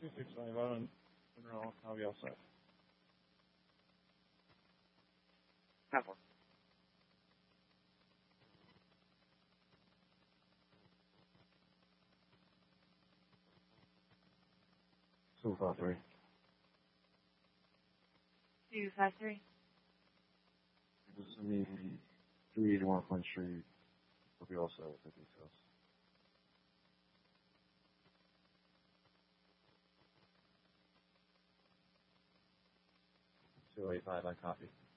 265. I don't know how we all set. Have one. Two five three. 253. Just send me 381 Front Street. We'll be all set with the details. 285, I copy.